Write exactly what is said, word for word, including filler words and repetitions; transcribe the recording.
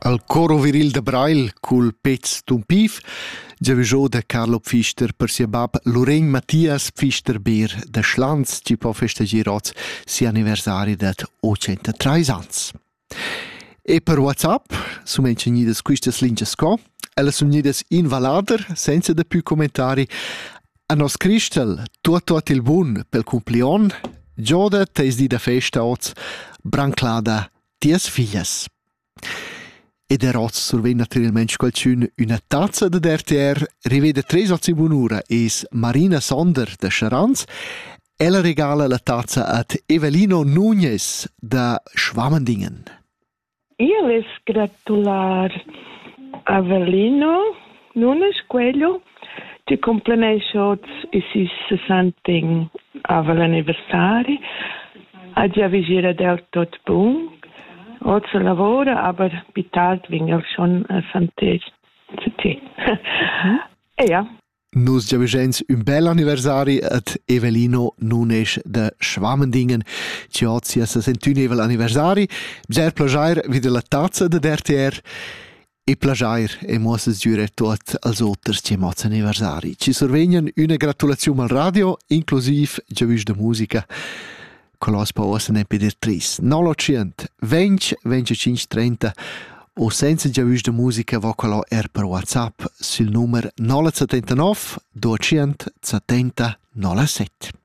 Al coro viril de Braille cul pez tumpif, giavisciò de Carlo Pfister per sia bab Lorraine Mattias Pfister Beer de Schlanz, ci può festeggiare oggi sia anniversari dat ottantatre ans. E per WhatsApp, sumenci nides quistas linges co, ella sun nides in valader, senza de più commentari, a nos Cristel, tuot tuot il bun pel cumplion, gioda teis di da festa oggi, branclada ties fillas. E der Roz surven naturalmente qualcun una tazza de R T R, rivede tres oz in bunura es Marina Sonder de Charanz. Ella regala la tazza ad Evelino Núñez de Schwamendingen. Io les gratular Evelino Núñez quello ti complenesce i sis sessanting avel anniversari. A già vigire del tot bun. Oggi lavora, aber bitalt vingel schon a Santé. E ja. Nus già vigens un bel anniversari ad Evelino Núñez de Schwamendingen. Ci oggi a sessantunevel anniversari. Bzer plagiair vide la tazza de R T R e plagiair e mosses giure tot als otters ci moz anniversari. Ci survegnan una gratulazione al radio, inclusiv già vis de musica. Colos pa ossa ne pedir tris. nove cento venti venticinque trenta o senza già vis de musica vo colo er per WhatsApp sul numero nove sette nove due settanta nove sette.